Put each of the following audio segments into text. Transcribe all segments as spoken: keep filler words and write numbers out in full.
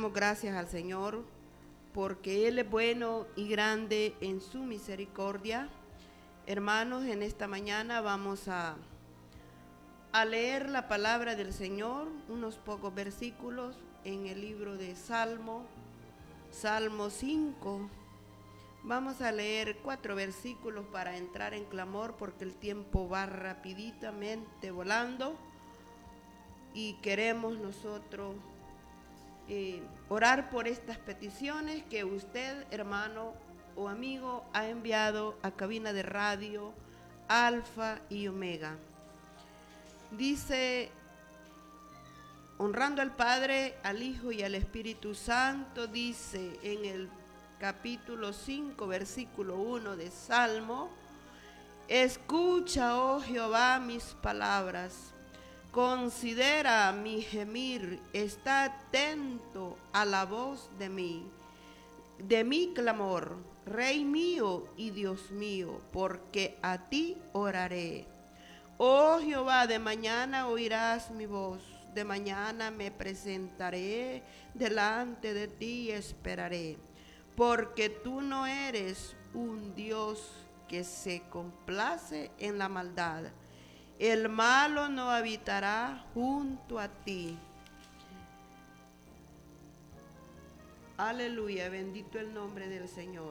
Damos gracias al Señor porque Él es bueno y grande en su misericordia. Hermanos, en esta mañana vamos a, a leer la palabra del Señor, unos pocos versículos en el libro de Salmo, Salmo cinco. Vamos a leer cuatro versículos para entrar en clamor porque el tiempo va rapiditamente volando y queremos nosotros eh, orar por estas peticiones que usted, hermano o amigo, ha enviado a cabina de radio Alfa y Omega. Dice: honrando al Padre, al Hijo y al Espíritu Santo, dice en el capítulo cinco, versículo uno de Salmo: escucha, oh Jehová, mis palabras, considera mi gemir, está atento a la voz de mí, de mi clamor, Rey mío y Dios mío, porque a ti oraré. Oh Jehová, de mañana oirás mi voz, de mañana me presentaré delante de ti y esperaré, porque tú no eres un Dios que se complace en la maldad. El malo no habitará junto a ti. Aleluya, bendito el nombre del Señor.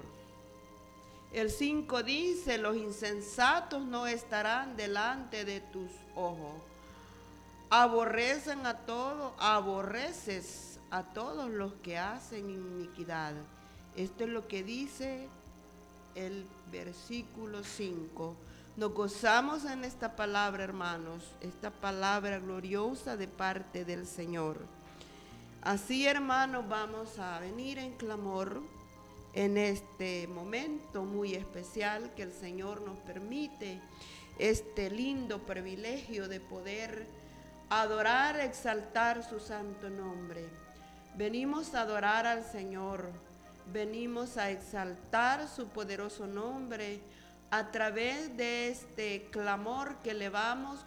El cinco dice: los insensatos no estarán delante de tus ojos. Aborrecen a todos, aborreces a todos los que hacen iniquidad. Esto es lo que dice el versículo cinco. Nos gozamos en esta palabra, hermanos, esta palabra gloriosa de parte del Señor. Así, hermanos, vamos a venir en clamor en este momento muy especial que el Señor nos permite, este lindo privilegio de poder adorar, exaltar su santo nombre. Venimos a adorar al Señor, venimos a exaltar su poderoso nombre a través de este clamor que elevamos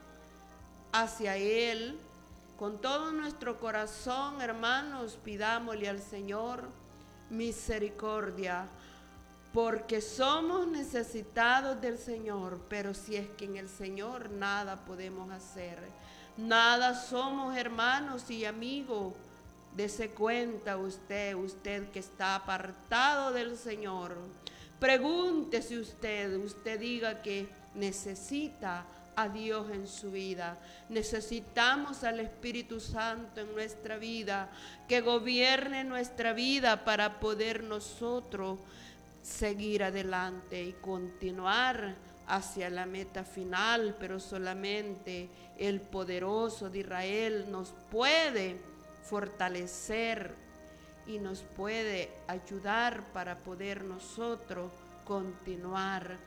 hacia Él. Con todo nuestro corazón, hermanos, pidámosle al Señor misericordia, porque somos necesitados del Señor, pero si es que en el Señor nada podemos hacer, nada somos, hermanos y amigos. Dese cuenta usted, usted que está apartado del Señor. Pregúntese usted, usted diga que necesita a Dios en su vida. Necesitamos al Espíritu Santo en nuestra vida, que gobierne nuestra vida para poder nosotros seguir adelante y continuar hacia la meta final, pero solamente el poderoso de Israel nos puede fortalecer y nos puede ayudar para poder nosotros continuar.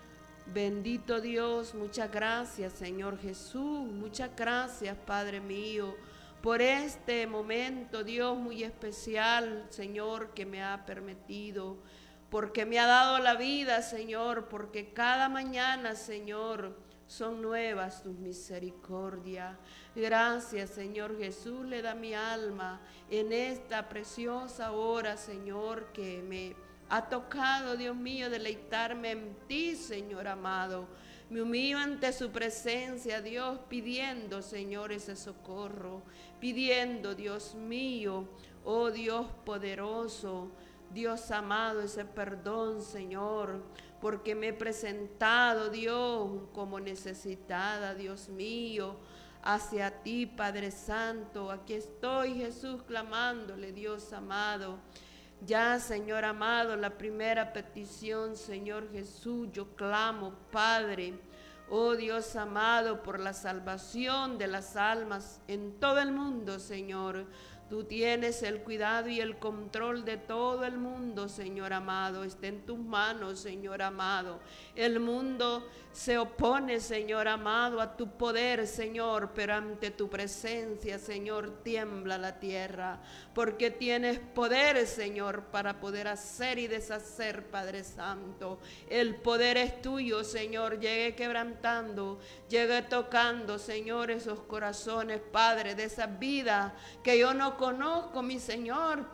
Bendito Dios, muchas gracias, Señor Jesús, muchas gracias, Padre mío, por este momento, Dios, muy especial, Señor, que me ha permitido, porque me ha dado la vida, Señor, porque cada mañana, Señor, son nuevas tus misericordias. Gracias, Señor Jesús, le da mi alma en esta preciosa hora, Señor, que me ha tocado, Dios mío, deleitarme en ti, Señor amado. Me humillo ante su presencia, Dios, pidiendo, Señor, ese socorro, pidiendo, Dios mío, oh Dios poderoso, Dios amado, ese perdón, Señor, porque me he presentado, Dios, como necesitada, Dios mío, hacia ti, Padre Santo. Aquí estoy, Jesús, clamándole, Dios amado. Ya, Señor amado, la primera petición, Señor Jesús, yo clamo, Padre, oh Dios amado, por la salvación de las almas en todo el mundo, Señor. Tú tienes el cuidado y el control de todo el mundo, Señor amado. Está en tus manos, Señor amado. El mundo se opone, Señor amado, a tu poder, Señor, pero ante tu presencia, Señor, tiembla la tierra, porque tienes poder, Señor, para poder hacer y deshacer, Padre Santo. El poder es tuyo, Señor. Llegue quebrantando, llegue tocando, Señor, esos corazones, Padre, de esa vida que yo no conozco, mi Señor.